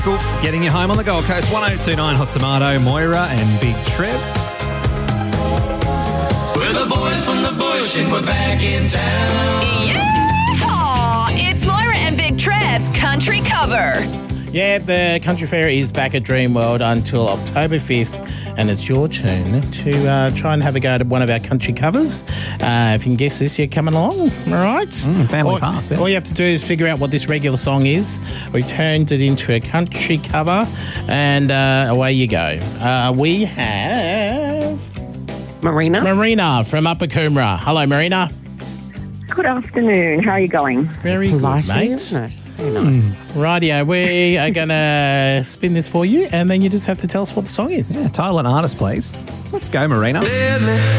Cool. Getting you home on the Gold Coast. 1029 Hot Tomato, Moira and Big Trev. We're the boys from the bush and we're back in town. Yeah! It's Moira and Big Trev's Country Cover. Yeah, the Country Fair is back at Dreamworld until October 5th, and it's your turn to try and have a go at one of our country covers. If you can guess this, you're coming along, all right? Family pass, yeah. All you have to do is figure out what this regular song is. We've turned it into a country cover, and away you go. We have... Marina from Upper Coomera. Hello, Marina. Good afternoon. How are you going? Very good, mate. Rightio, we are going to spin this for you, and then you just have to tell us what the song is. Yeah, title and artist, please. Let's go, Marina.